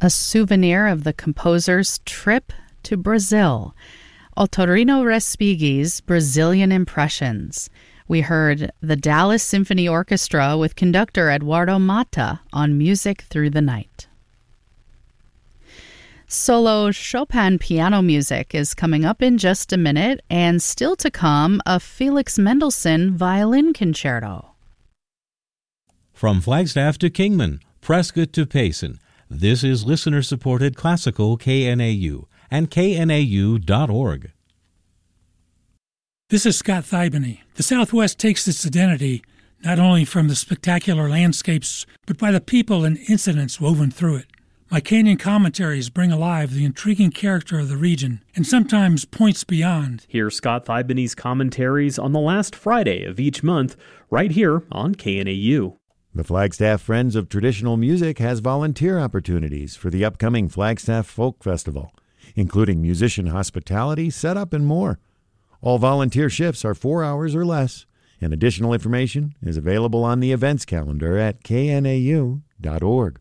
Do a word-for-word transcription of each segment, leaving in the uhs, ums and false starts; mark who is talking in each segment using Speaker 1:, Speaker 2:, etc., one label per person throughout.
Speaker 1: a souvenir of the composer's trip to Brazil. Otorino Respighi's Brazilian Impressions. We heard the Dallas Symphony Orchestra with conductor Eduardo Mata on Music Through the Night. Solo Chopin piano music is coming up in just a minute, and still to come, a Felix Mendelssohn violin concerto.
Speaker 2: From Flagstaff to Kingman, Prescott to Payson, this is listener-supported classical K N A U and K N A U dot org.
Speaker 3: This is Scott Thibany. The Southwest takes its identity not only from the spectacular landscapes, but by the people and incidents woven through it. My Canyon commentaries bring alive the intriguing character of the region, and sometimes points beyond.
Speaker 4: Hear Scott Thibany's commentaries on the last Friday of each month, right here on K N A U.
Speaker 5: The Flagstaff Friends of Traditional Music has volunteer opportunities for the upcoming Flagstaff Folk Festival, including musician hospitality, setup, and more. All volunteer shifts are four hours or less, and additional information is available on the events calendar at K N A U dot org.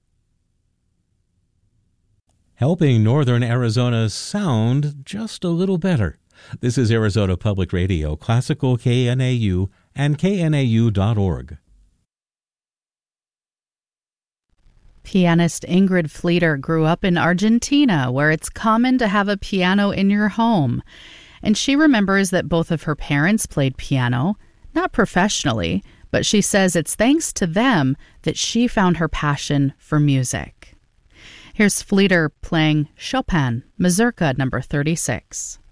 Speaker 2: Helping northern Arizona sound just a little better. This is Arizona Public Radio, Classical K N A U and K N A U dot org.
Speaker 1: Pianist Ingrid Fleeter grew up in Argentina, where it's common to have a piano in your home. And she remembers that both of her parents played piano, not professionally, but she says it's thanks to them that she found her passion for music. Here's Fleeter playing Chopin, Mazurka number thirty-six.